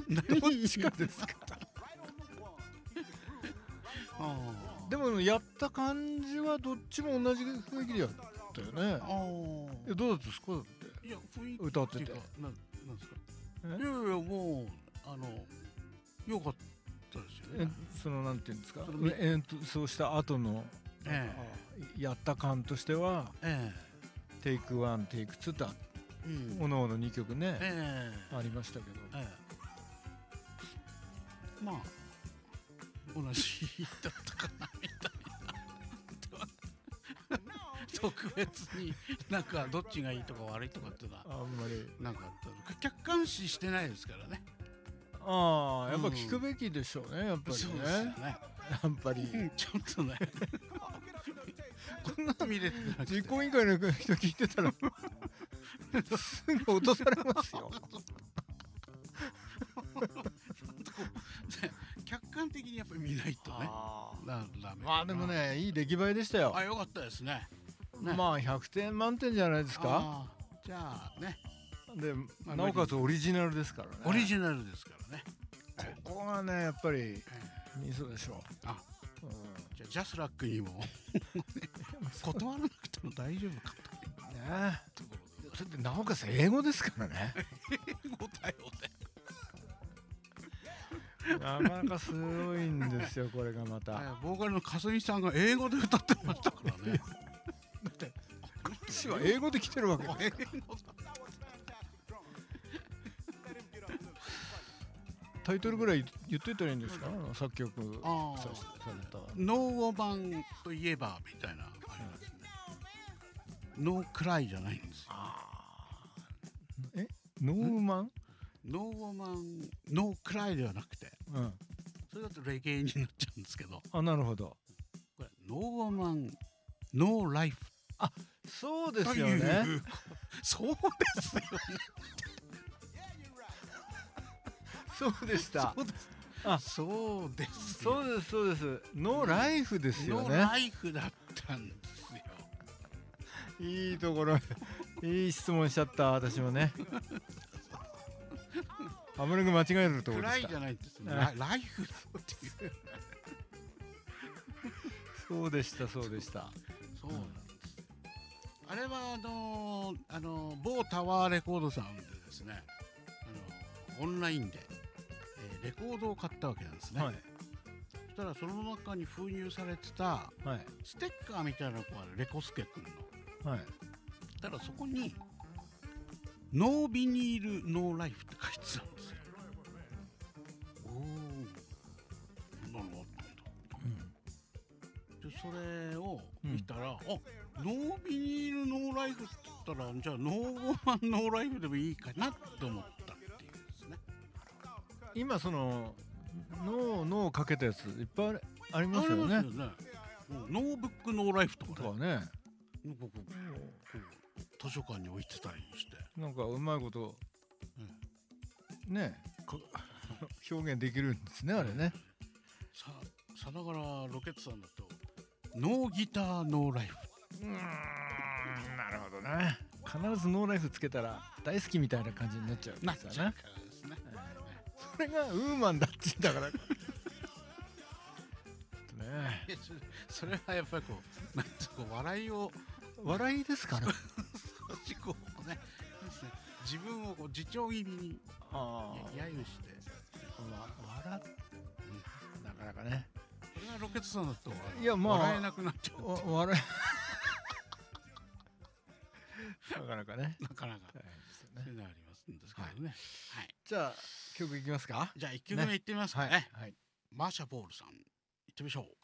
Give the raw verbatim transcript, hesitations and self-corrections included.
どっちかですかあでもやった感じはどっちも同じ雰囲気でやったよね。 ああえどうだったですかだっていや雰囲気歌ってていうかななんですかえいやいやもうあの良かったですよえね。 そのなんていうんですかそのみえーとそうした後の、 えあやった感としてはえテイクワンテイクツーとえうんおのおのにきょくね、 ええありましたけどええまあ同じだったかなみたいな特別になんかどっちがいいとか悪いとかっていうのはあんまりなんかあったのか客観視してないですからね。 ああやっぱうん聞くべきでしょうねやっぱりそうですよねね。 やっぱりうんちょっとねこんな見れてなくて実行委員会の人聞いてたらすぐ落とされますよ客観的にやっぱり見ないとねあーなダメ。 まあでもねいい出来栄えでしたよ。 あ、よかったですね。ねまあひゃくてん満点じゃないですか。 あーじゃあねでまあなおかつオリジナルですからね。 オリジナルですからね。 ここがねやっぱりええミソでしょあう、うんじゃあジャスラックにも断らなくても大丈夫かというねところでそれでなおかつ英語ですからね英語だよなかなかすごいんですよこれがまね。 た。 ボーカルのかすみさんが英語で歌ってましたからね。 だって私は英語で来てるわけです英から語だタイトルぐらい言っといたらいいんですか作曲あーさされた。 ノーオマンといえばみたいなありますね。ノークライじゃないんですよ。 えノーマンノーオマンノークライではなくてうんそれだとレゲエになっちゃうんですけどあなるほどこれノーオマンノーライフそうですというよねそうですよね。 そうでしたそうですあそうですよそうですそうですノーライフですよノーね。 ライフだったんですよ。 いいところいい質問しちゃった私もねアムロが間違えるところでした。 クライじゃないんですね。 うんラライフっていうそうでしたそうでしたそうなんですよ。あれはあのーあのー某タワーレコードさんでですねあのーオンラインで、えーレコードを買ったわけなんですね。 はいそしたらその中に封入されてたはいステッカーみたいなのがあるレコスケ君のはいただそこにノービニールノーライフって書いてたんですよ。おおなるほどでそれを見たら、あノービニールノーライフって言ったらじゃあノーマンノーライフでもいいかなって思ったっていうですね。 今そのノーノーかけたやついっぱいありますよね。 ありますよね。うんノーブックノーライフとかねとかねなんかこうこう図書館に置いてたりして、 なんかうまいことねこ表現できるんですねあれね。 ささながらロケットさんだとノーギターノーライフうーんなるほどね。必ずノーライフつけたら大好きみたいな感じになっちゃうんなっちゃうですよね。 からですね。 それがウーマンだって言うんだからねいやそれそれはやっぱりこうなんていうか笑いを笑いですから少しこうねですね自分をこう自重気味にあや揶揄してわ笑っなかなかねこれがロケットさんだといやまあ笑えなくなっちゃうわ笑いなかなかねなかなか大変ですよね。 そういうのありますんですけどね。はい。 じゃあ曲いきますか。 じゃあ一曲目いってみますかね。 はいマーシャ・ボールさんいってみましょう。